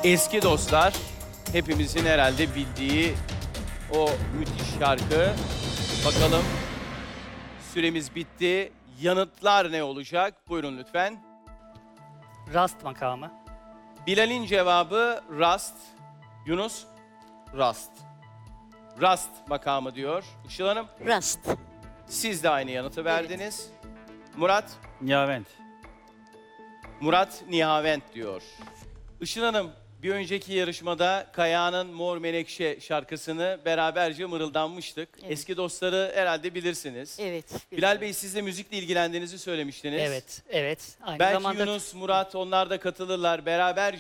Eski dostlar, hepimizin herhalde bildiği o müthiş şarkı. Bakalım, süremiz bitti. Yanıtlar ne olacak? Buyurun lütfen. Rast makamı. Bilal'in cevabı Rast. Yunus, Rast. Rast makamı diyor. Işıl Hanım, Rast. siz de aynı yanıtı verdiniz. Murat, Nihavent. Murat Nihavent diyor. Işıl Hanım, bir önceki yarışmada Kaya'nın Mor Menekşe şarkısını beraberce mırıldanmıştık. Evet. Eski dostları herhalde bilirsiniz. Evet. Bilal Bey, siz de müzikle ilgilendiğinizi söylemiştiniz. Evet, evet. Aynı Belki zamanda Yunus, Murat onlar da katılırlar. Beraber